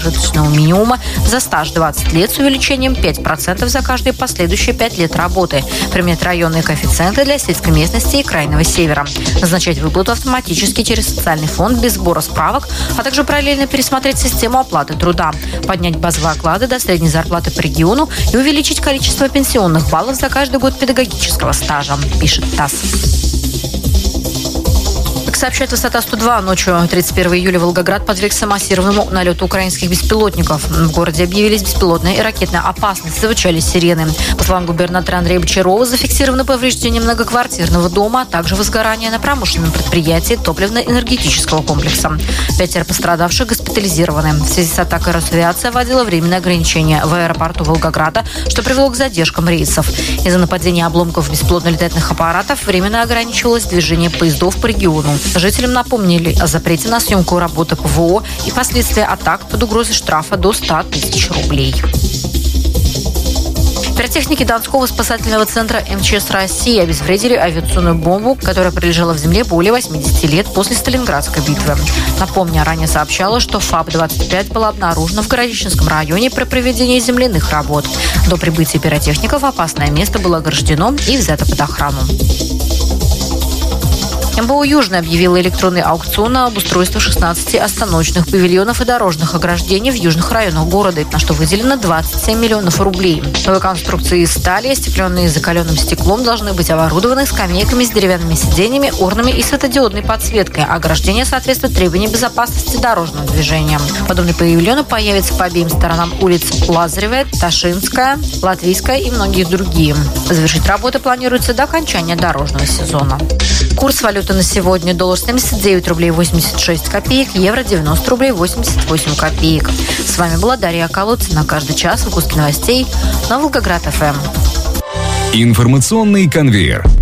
прожиточного минимума за стаж 20 лет с увеличением 5% за каждые последующие 5 лет работы. Применять районные коэффициенты для сельской местности и крайнего севера. Назначать выплату автоматически через социальный фонд без сбора справок, а также параллельно пересмотреть систему оплаты труда. Поднять базовые оклады до средней зарплаты по региону и увеличить количество пенсионных баллов за каждый год педагогического стажа, пишет ТАСС. Как сообщает Высота-102, ночью 31 июля Волгоград подвергся массированному налету украинских беспилотников. В городе объявились беспилотная и ракетная опасность, звучали сирены. По словам губернатора Андрея Бочарова, зафиксировано повреждение многоквартирного дома, а также возгорание на промышленном предприятии топливно-энергетического комплекса. 5 пострадавших госпитализированы. В связи с атакой Росавиация вводила временное ограничение в аэропорту Волгограда, что привело к задержкам рейсов. Из-за нападения обломков беспилотно-летательных аппаратов временно ограничивалось движение поездов по региону. Жителям напомнили о запрете на съемку работы ПВО и последствия атак под угрозой штрафа до 100 тысяч рублей. Пиротехники Донского спасательного центра МЧС России обезвредили авиационную бомбу, которая пролежала в земле более 80 лет после Сталинградской битвы. Напомню, ранее сообщала, что ФАП-25 была обнаружена в Городищенском районе при проведении земляных работ. До прибытия пиротехников опасное место было ограждено и взято под охрану. МБУ «Южный» объявила электронный аукцион на обустройство 16 остановочных павильонов и дорожных ограждений в южных районах города, на что выделено 27 миллионов рублей. Новые конструкции из стали, остекленные закаленным стеклом, должны быть оборудованы скамейками с деревянными сиденьями, урнами и светодиодной подсветкой. Ограждение соответствует требованиям безопасности дорожного движения. Подобные павильоны появятся по обеим сторонам улиц Лазаревая, Ташинская, Латвийская и многие другие. Завершить работы планируется до окончания дорожного сезона. Курс валюты на сегодня: доллар 79 рублей 86 копеек, евро 90 рублей 88 копеек. С вами была Дарья Колодцина. Каждый час выпуски новостей на Волгоград ФМ. Информационный конвейер.